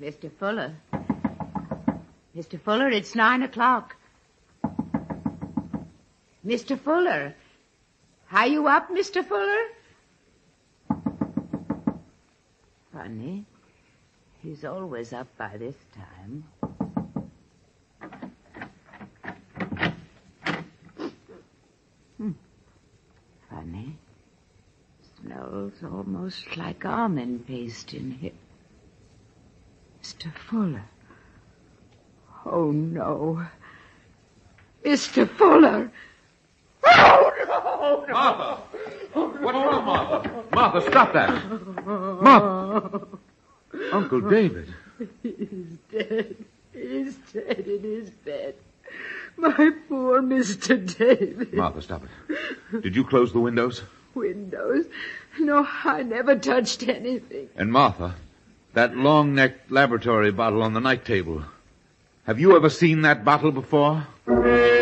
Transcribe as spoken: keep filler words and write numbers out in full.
Mister Fuller. Mister Fuller, it's nine o'clock. Mister Fuller. Are you up, Mister Fuller? Funny. He's always up by this time. Hmm. Funny. Smells almost like almond paste in here. Mister Fuller. Oh, no. Mister Fuller. Oh, no, no. Martha! What's wrong, Martha? Martha, stop that. Martha! Uncle David. He's dead. He's dead in his bed. My poor Mister David. Martha, stop it. Did you close the windows? Windows? No, I never touched anything. And Martha, that long-necked laboratory bottle on the night table. Have you ever seen that bottle before?